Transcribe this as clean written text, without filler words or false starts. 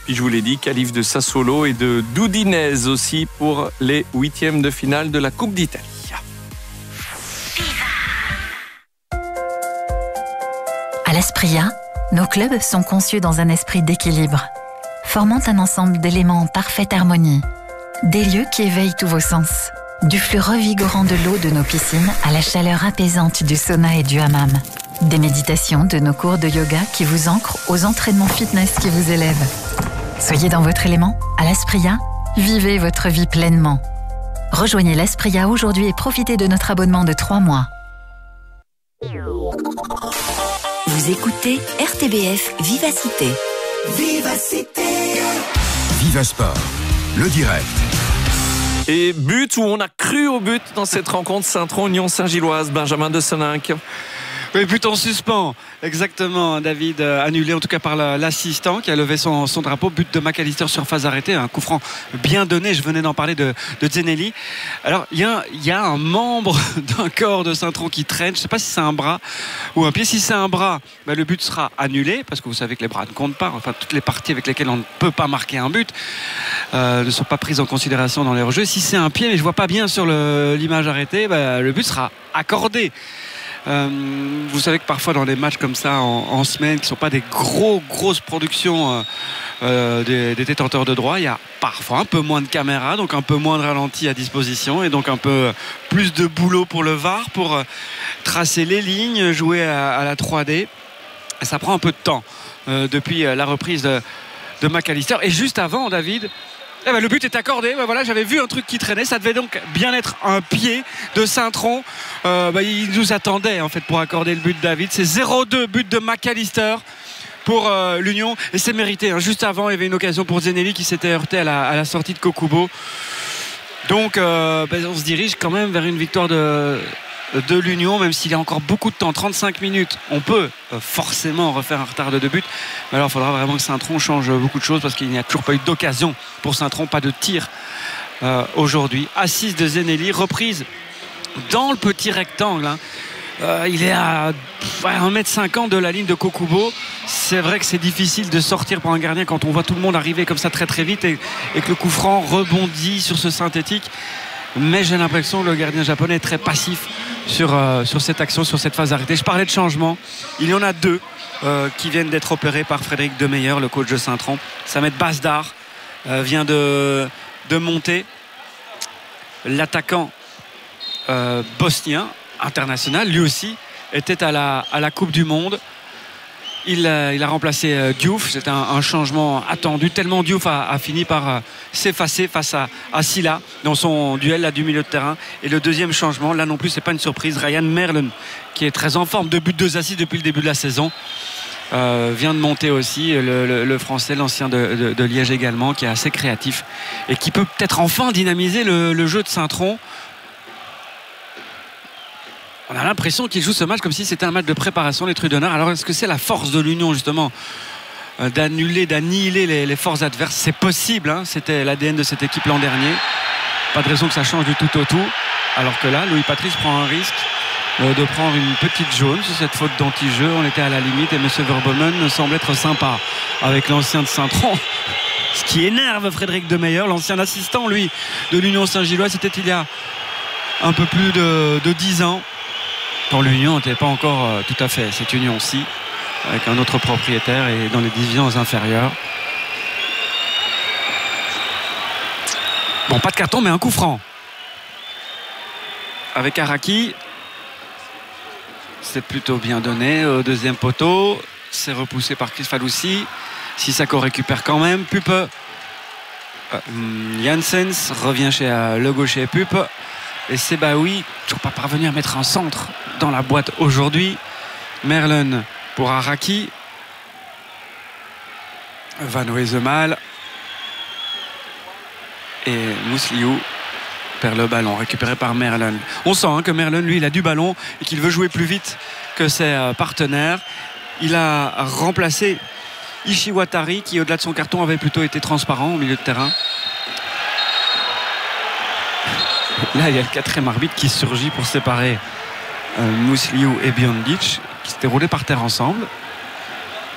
Puis je vous l'ai dit, qualif de Sassuolo et de d'Udinese aussi pour les 8e de finale de la Coupe d'Italie. À l'Aspria, nos clubs sont conçus dans un esprit d'équilibre, formant un ensemble d'éléments en parfaite harmonie. Des lieux qui éveillent tous vos sens. Du flux revigorant de l'eau de nos piscines à la chaleur apaisante du sauna et du hammam. Des méditations de nos cours de yoga qui vous ancrent aux entraînements fitness qui vous élèvent. Soyez dans votre élément, à l'Aspria, vivez votre vie pleinement. Rejoignez l'Aspria aujourd'hui et profitez de notre abonnement de 3 mois. Vous écoutez RTBF Vivacité. Vivacité. Viva Sport, le direct. Et but où on a cru au but dans cette rencontre Saint-Tron-Union Saint-Gilloise, Benjamin de Seninck. Oui, but en suspens, exactement, David, annulé en tout cas par l'assistant qui a levé son drapeau. But de McAllister sur phase arrêtée, un coup franc bien donné, je venais d'en parler de Zenelli. Alors, il y a un membre d'un corps de Saint-Tron qui traîne, je ne sais pas si c'est un bras ou un pied. Si c'est un bras, le but sera annulé, parce que vous savez que les bras ne comptent pas, enfin toutes les parties avec lesquelles on ne peut pas marquer un but ne sont pas prises en considération dans les rejeux. Si c'est un pied, mais je ne vois pas bien sur l'image arrêtée, le but sera accordé. Vous savez que parfois dans des matchs comme ça en semaine qui ne sont pas des grosses productions des détenteurs de droit, il y a parfois un peu moins de caméras, donc un peu moins de ralenti à disposition et donc un peu plus de boulot pour le VAR pour tracer les lignes, jouer à la 3D. Et ça prend un peu de temps depuis la reprise de McAllister. Et juste avant, David, le but est accordé. Voilà, j'avais vu un truc qui traînait. Ça devait donc bien être un pied de Saint-Tron. Il nous attendait en fait pour accorder le but de David. C'est 0-2, but de McAllister pour l'Union. Et c'est mérité. Hein. Juste avant, il y avait une occasion pour Zenelli qui s'était heurté à la sortie de Kokubo. Donc, on se dirige quand même vers une victoire de l'Union, même s'il y a encore beaucoup de temps, 35 minutes, on peut forcément refaire un retard de 2 buts. Mais alors il faudra vraiment que Saint-Tron change beaucoup de choses parce qu'il n'y a toujours pas eu d'occasion pour Saint-Tron, pas de tir aujourd'hui. Assise de Zenelli, reprise dans le petit rectangle. Il est à 1,50 m de la ligne de Kokubo. C'est vrai que c'est difficile de sortir pour un gardien quand on voit tout le monde arriver comme ça très très vite et que le coup franc rebondit sur ce synthétique. Mais j'ai l'impression que le gardien japonais est très passif sur cette action, sur cette phase arrêtée. Je parlais de changement. Il y en a 2 qui viennent d'être opérés par Frédéric Demeyer, le coach de Saint-Tron. Samet Bazdar vient de monter. L'attaquant bosnien, international, lui aussi, était à la Coupe du Monde. Il a remplacé Diouf. C'est un changement attendu, tellement Diouf a fini par s'effacer face à Silla dans son duel là, du milieu de terrain. Et le deuxième changement, là non plus c'est pas une surprise, Ryan Merlen, qui est très en forme, 2 buts, 2 assists depuis le début de la saison, vient de monter aussi. Le français, l'ancien de Liège également, qui est assez créatif et qui peut peut-être enfin dynamiser le jeu de Saint-Tron. On a l'impression qu'il joue ce match comme si c'était un match de préparation, les Trudonneurs. Alors est-ce que c'est la force de l'Union justement d'annihiler les forces adverses? C'est possible, hein. C'était l'ADN de cette équipe l'an dernier. Pas de raison que ça change du tout au tout. Alors que là, Louis Patrice prend un risque de prendre une petite jaune sur cette faute d'anti-jeu. On était à la limite et M. Verbomen semble être sympa avec l'ancien de Saint-Tron. Ce qui énerve Frédéric Demeyer, l'ancien assistant, lui, de l'Union Saint-Gilloise. C'était il y a un peu plus de 10 ans. Quand l'Union n'était pas encore tout à fait cette union-ci, avec un autre propriétaire et dans les divisions inférieures. Bon, pas de carton, mais un coup franc. Avec Araki. C'est plutôt bien donné au deuxième poteau. C'est repoussé par Chris Faloussi. Sissako récupère quand même. Pupe. Janssens revient chez le gaucher Pupe. Et Sebaoui, toujours pas parvenu à mettre un centre dans la boîte aujourd'hui. Merlen pour Araki. Van Wezemal. Et Mousliou perd le ballon, récupéré par Merlen. On sent que Merlen, lui, il a du ballon et qu'il veut jouer plus vite que ses partenaires. Il a remplacé Ishiwatari, qui, au-delà de son carton, avait plutôt été transparent au milieu de terrain. Là, il y a le 4e arbitre qui surgit pour séparer Mousliou et Biondic, qui s'étaient roulés par terre ensemble.